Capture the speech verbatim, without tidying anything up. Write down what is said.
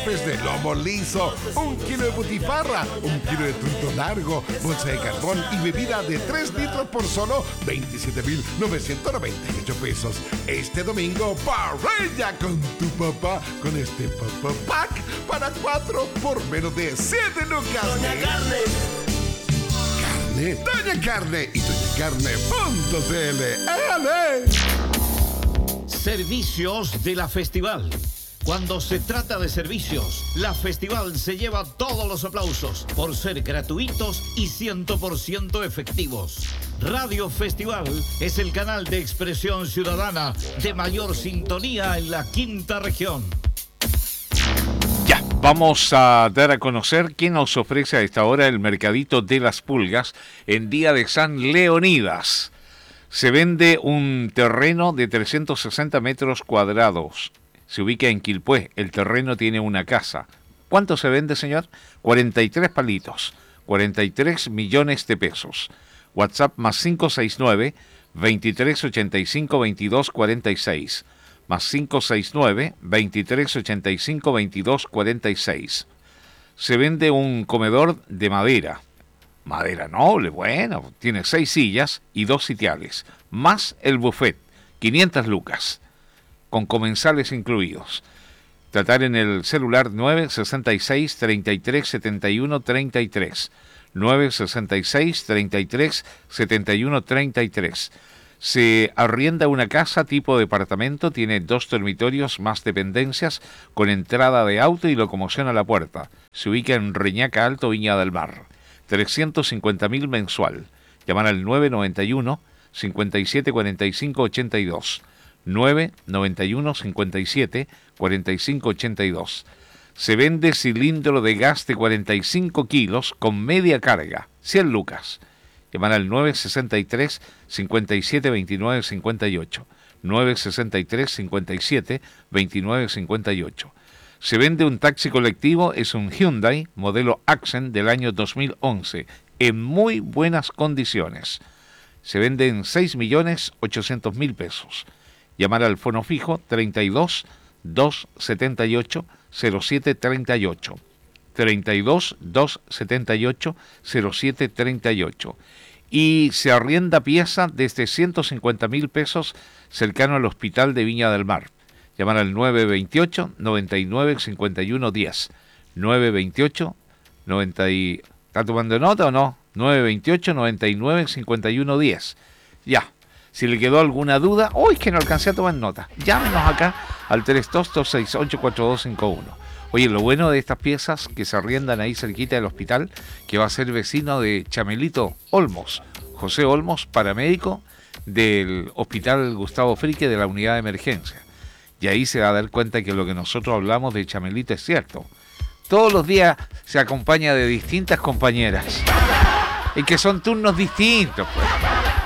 bifes de lomo liso, un kilo de butifarra, un kilo de trunto largo, bolsa de carbón y bebida de tres litros por solo veintisiete mil novecientos noventa y ocho pesos. Este domingo, parrilla con tu papá con este Papá Pack para cuatro por menos de siete lucas. Doña Carne. Carne, Doña Carne y doña carne punto c l. ¡Éale! Servicios de la Festival. Cuando se trata de servicios, la Festival se lleva todos los aplausos por ser gratuitos y cien por ciento efectivos. Radio Festival es el canal de expresión ciudadana de mayor sintonía en la quinta región. Ya, vamos a dar a conocer quién nos ofrece a esta hora el Mercadito de las Pulgas en día de San Leonidas. Se vende un terreno de trescientos sesenta metros cuadrados. Se ubica en Quilpué. El terreno tiene una casa. ¿Cuánto se vende, señor? cuarenta y tres palitos. cuarenta y tres millones de pesos. WhatsApp más cinco seis nueve, veintitrés ochenta y cinco, veintidós cuarenta y seis. Más cinco seis nueve, veintitrés ochenta y cinco, veintidós cuarenta y seis. Se vende un comedor de madera. Madera noble, bueno. Tiene seis sillas y dos sitiales. Más el buffet. quinientas lucas. Con comensales incluidos. Tratar en el celular nueve sesenta y seis, treinta y tres, setenta y uno, treinta y tres. nueve sesenta y seis, treinta y tres, setenta y uno, treinta y tres. Se arrienda una casa tipo departamento, tiene dos dormitorios más dependencias, con entrada de auto y locomoción a la puerta. Se ubica en Reñaca Alto, Viña del Mar. trescientos cincuenta mil mensual. Llamar al nueve noventa y uno, cincuenta y siete, cuarenta y cinco, ochenta y dos. nueve noventa y uno, cincuenta y siete, cuarenta y cinco, ochenta y dos. Se vende cilindro de gas de cuarenta y cinco kilos con media carga, cien lucas. Llamar al nueve sesenta y tres, cincuenta y siete, veintinueve, cincuenta y ocho. nueve sesenta y tres, cincuenta y siete, veintinueve, cincuenta y ocho. Se vende un taxi colectivo, es un Hyundai modelo Accent del año dos mil once, en muy buenas condiciones. Se vende en seis millones ochocientos mil pesos. Llamar al fono fijo treinta y dos, doscientos setenta y ocho, cero siete treinta y ocho. treinta y dos, doscientos setenta y ocho, cero siete treinta y ocho. Y se arrienda pieza desde ciento cincuenta mil pesos cercano al Hospital de Viña del Mar. Llamar al nueve veintiocho, noventa y nueve, cincuenta y uno, diez. nueve veintiocho, noventa y... ¿Está tomando nota o no? nueve veintiocho, noventa y nueve, cincuenta y uno, diez. Ya. Si le quedó alguna duda, ¡uy, que no alcancé a tomar nota! Llámenos acá al tres dos dos seis ocho, cuatro dos cinco uno. Oye, lo bueno de estas piezas que se arriendan ahí cerquita del hospital, que va a ser vecino de Chamelito Olmos, José Olmos, paramédico del Hospital Gustavo Frique de la Unidad de Emergencia. Y ahí se va a dar cuenta que lo que nosotros hablamos de Chamelito es cierto. Todos los días se acompaña de distintas compañeras, y que son turnos distintos, pues.